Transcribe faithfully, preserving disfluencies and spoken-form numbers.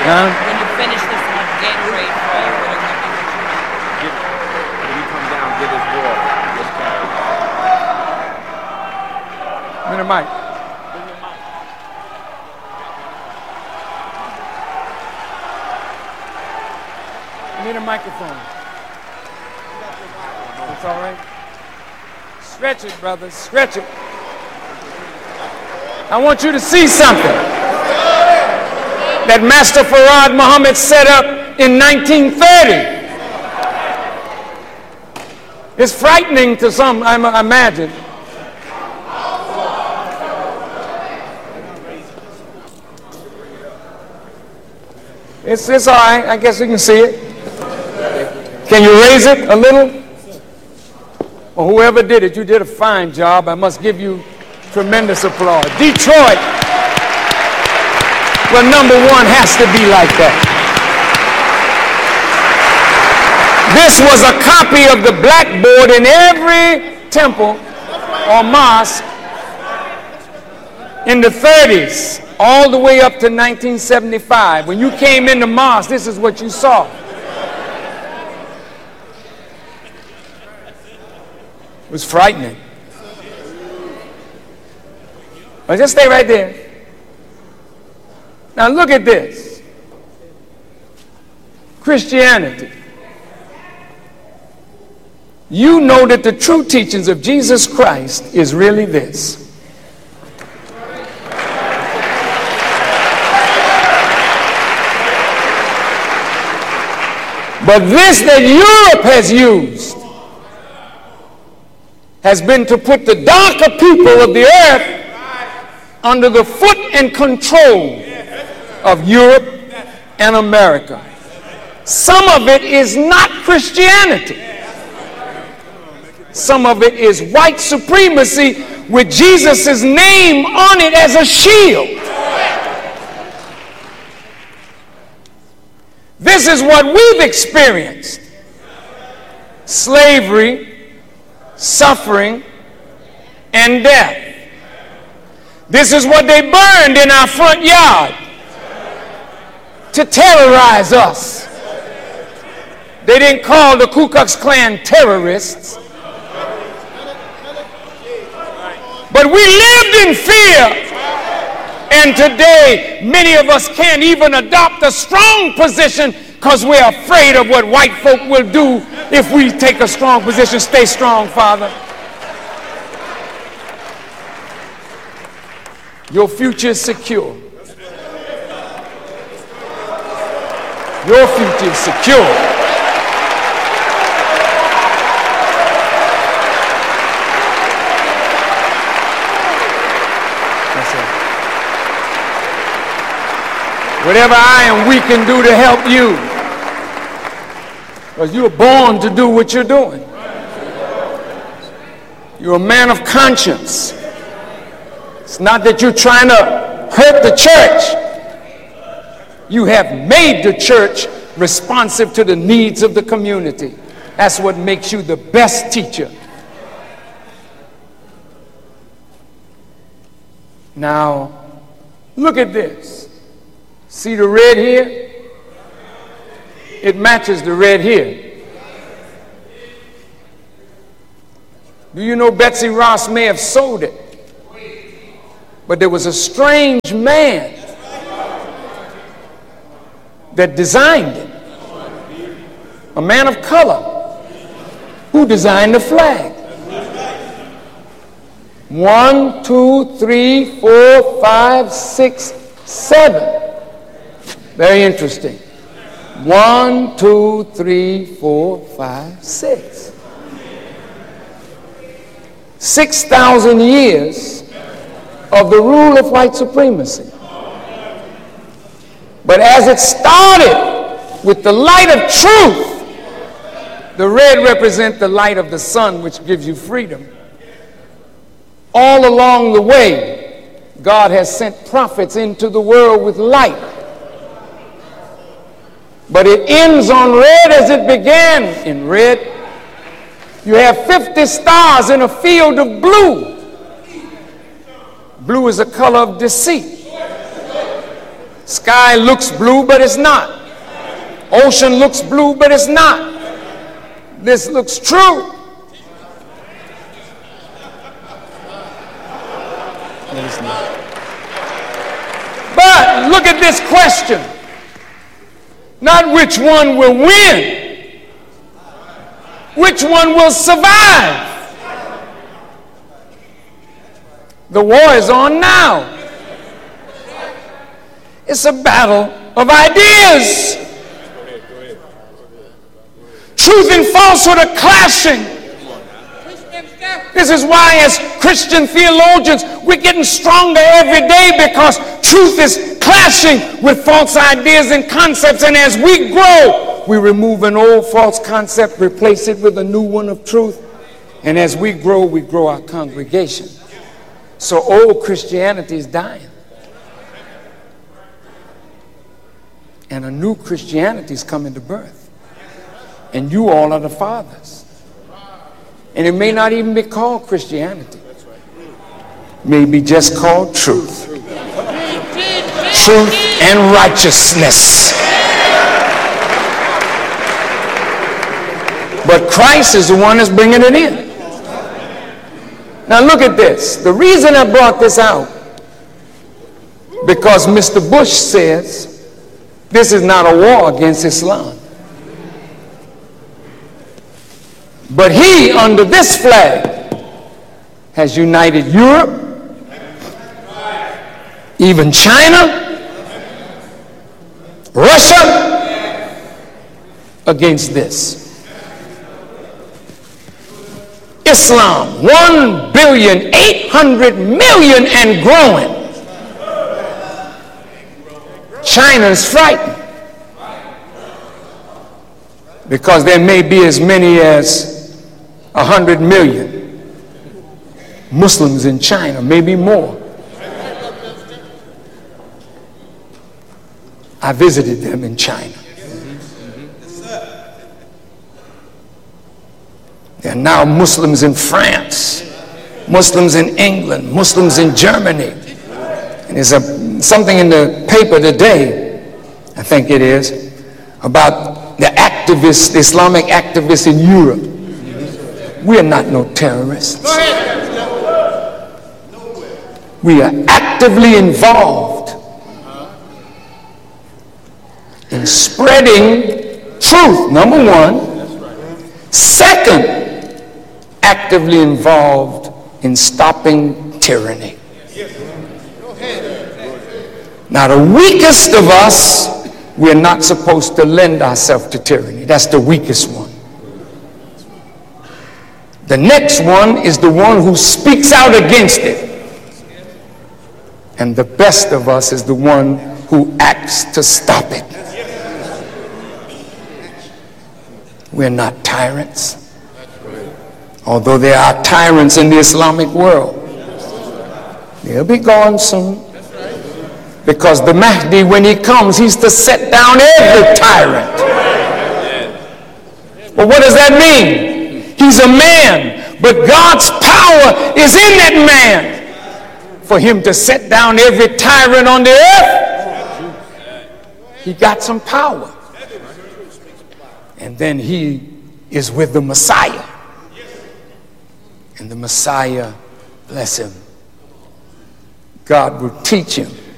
When you finish this one, Gatorade for you. Get, when you come down, get his water. Just carry it. Give me the mic. Give me the microphone. That's all right. Stretch it, brothers. Stretch it. I want you to see something that Master Farad Muhammad set up in nineteen thirty. It's frightening to some, I imagine. It's, it's all right. I guess you can see it. Can you raise it a little? Well, whoever did it, you did a fine job. I must give you tremendous applause. Detroit, well, number one has to be like that. This was a copy of the blackboard in every temple or mosque in the thirties, all the way up to nineteen seventy-five. When you came into mosque, this is what you saw. It was frightening. But just stay right there. Now look at this. Christianity. You know that the true teachings of Jesus Christ is really this. But this that Europe has used has been to put the darker people of the earth under the foot and control of Europe and America. Some of it is not Christianity. Some of it is white supremacy with Jesus' name on it as a shield. This is what we've experienced. Slavery, suffering, and death. This is what they burned in our front yard to terrorize us. They didn't call the Ku Klux Klan terrorists. But we lived in fear. And today, many of us can't even adopt a strong position because we're afraid of what white folk will do if we take a strong position. Stay strong, Father. Your future is secure. Your future is secure. That's it. Whatever I and we can do to help you, because you were born to do what you're doing. You're a man of conscience. It's not that you're trying to hurt the church. You have made the church responsive to the needs of the community. That's what makes you the best teacher. Now, look at this. See the red here? It matches the red here. Do you know Betsy Ross may have sold it? But there was a strange man that designed it. A man of color who designed the flag. One, two, three, four, five, six, seven. Very interesting. One, two, three, four, five, six. Six thousand years of the rule of white supremacy. But as it started with the light of truth, the red represents the light of the sun, which gives you freedom. All along the way, God has sent prophets into the world with light. But it ends on red as it began in red. You have fifty stars in a field of blue. Blue is a color of deceit. Sky looks blue, but it's not. Ocean looks blue, but it's not. This looks true. But look at this question. Not which one will win. Which one will survive? The war is on now. It's a battle of ideas. Truth and falsehood are clashing. This is why, as Christian theologians, we're getting stronger every day, because truth is clashing with false ideas and concepts. And as we grow, we remove an old false concept, replace it with a new one of truth. And as we grow, we grow our congregation. So old Christianity is dying. And a new Christianity is coming to birth. And you all are the fathers. And it may not even be called Christianity. It may be just called truth. Truth and righteousness. But Christ is the one that's bringing it in. Now look at this. The reason I brought this out, because Mister Bush says this is not a war against Islam. But he, under this flag, has united Europe, even China, Russia, against this. Islam, one billion eight hundred million and growing. China is frightened, because there may be as many as a hundred million Muslims in China, maybe more. I visited them in China. There are now Muslims in France, Muslims in England, Muslims in Germany. And there's a, something in the paper today, I think it is, about the activists, the Islamic activists in Europe. We are not no terrorists. We are actively involved in spreading truth, number one. Second, actively involved in stopping tyranny. Now, the weakest of us, we're not supposed to lend ourselves to tyranny. That's the weakest one. The next one is the one who speaks out against it. And the best of us is the one who acts to stop it. We're not tyrants. Although there are tyrants in the Islamic world. They'll be gone soon. Because the Mahdi, when he comes, he's to set down every tyrant. Well, what does that mean? He's a man, but God's power is in that man for him to set down every tyrant on the earth. He got some power. And then he is with the Messiah. And the Messiah, bless him, God will teach him